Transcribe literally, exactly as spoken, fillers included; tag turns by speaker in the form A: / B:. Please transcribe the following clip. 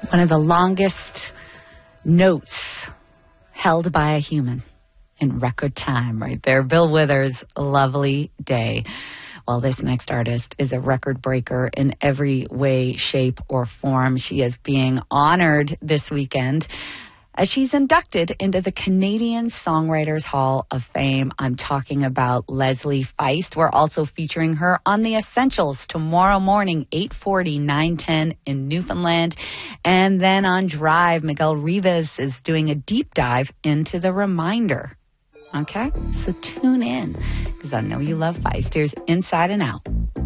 A: One of the longest notes held by a human in record time right there. Bill Withers, Lovely Day. Well, this next artist is a record breaker in every way, shape, or form. She is being honored this weekend as she's inducted into the Canadian Songwriters Hall of Fame. I'm talking about Leslie Feist. We're also featuring her on The Essentials tomorrow morning, eight forty, nine ten in Newfoundland. And then on Drive, Miguel Rivas is doing a deep dive into The Reminder. Okay? So tune in, because I know you love Feist. Here's Inside and Out.